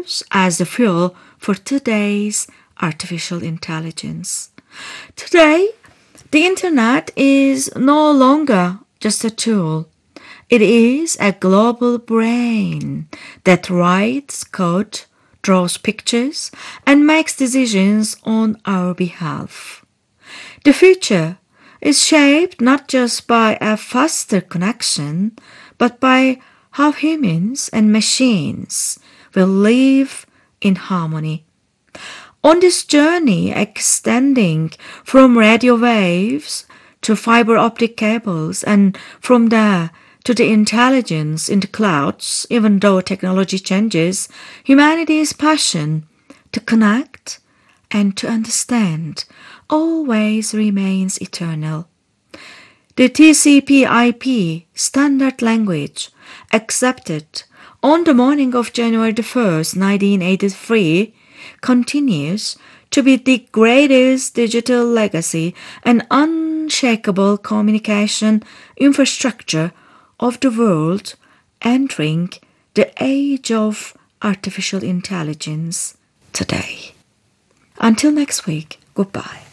serves as the fuel for today's artificial intelligence. Today, the internet is no longer just a tool. It is a global brain that writes code, draws pictures, and makes decisions on our behalf. The future is shaped not just by a faster connection, but by how humans and machines will live in harmony. On this journey extending from radio waves to fiber optic cables and from there to the intelligence in the clouds, even though technology changes, humanity's passion to connect and to understand always remains eternal. The TCP/IP standard language, accepted on the morning of January 1st, 1983, continues to be the greatest digital legacy and unshakable communication infrastructure of the world entering the age of artificial intelligence today. Until next week, goodbye.